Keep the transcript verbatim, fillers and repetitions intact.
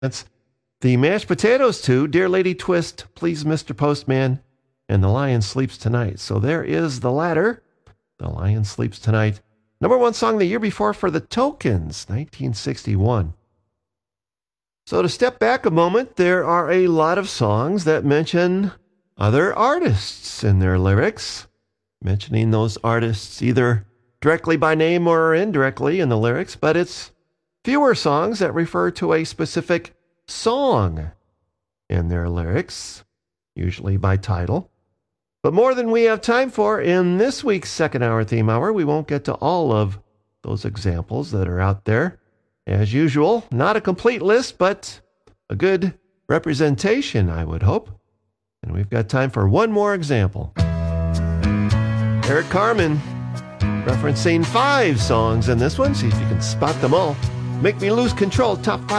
That's the Mashed Potatoes to Dear Lady Twist, Please Mister Postman, and The Lion Sleeps Tonight. So there is the latter. The Lion Sleeps Tonight. Number one song the year before for the Tokens, nineteen sixty-one. So to step back a moment, there are a lot of songs that mention other artists in their lyrics, mentioning those artists either directly by name or indirectly in the lyrics, but it's fewer songs that refer to a specific song in their lyrics, usually by title. But more than we have time for in this week's second hour theme hour, we won't get to all of those examples that are out there. As usual, not a complete list, but a good representation, I would hope. And we've got time for one more example. Eric Carmen, referencing five songs in this one. See if you can spot them all. Make Me Lose Control, top five.